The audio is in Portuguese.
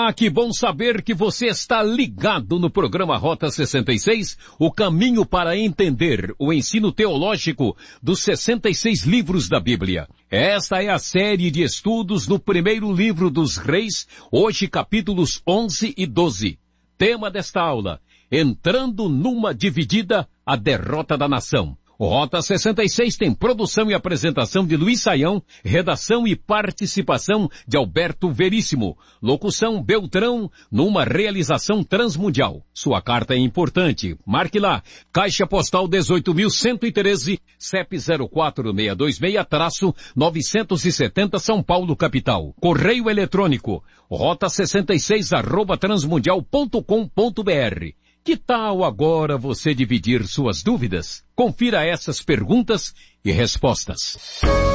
Ah, que bom saber que você está ligado no programa Rota 66, o caminho para entender o ensino teológico dos 66 livros da Bíblia. Esta é a série de estudos no primeiro livro dos Reis, hoje capítulos 11 e 12. Tema desta aula, entrando numa dividida, a derrota da nação. O Rota 66 tem produção e apresentação de Luiz Saião, redação e participação de Alberto Veríssimo, locução Beltrão, numa realização transmundial. Sua carta é importante. Marque lá, Caixa Postal 18.113, CEP 04626-970 São Paulo, capital. Correio eletrônico, rota66@transmundial.com.br. Que tal agora você dividir suas dúvidas? Confira essas perguntas e respostas.